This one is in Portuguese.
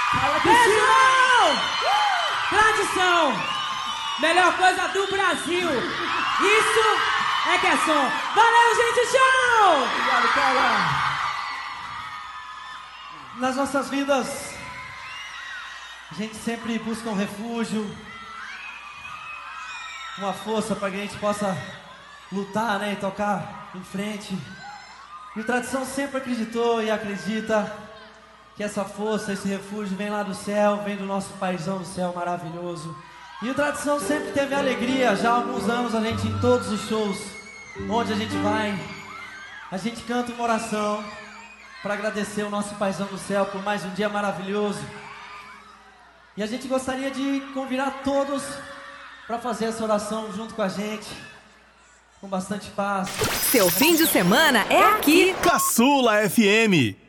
Beijão! Tradição! Melhor coisa do Brasil! Isso é que é som! Valeu, gente! Tchau! Obrigado, cara! Nas nossas vidas, a gente sempre busca um refúgio, uma força para que a gente possa lutar, né, e tocar em frente. E o Tradição sempre acreditou e acredita que essa força, esse refúgio vem lá do céu, vem do nosso paizão do céu maravilhoso. E o Tradição sempre teve alegria, já há alguns anos a gente, em todos os shows onde a gente vai, a gente canta uma oração para agradecer o nosso paizão do céu por mais um dia maravilhoso. E a gente gostaria de convidar todos para fazer essa oração junto com a gente, com bastante paz. Seu fim de semana é aqui. Caçula FM.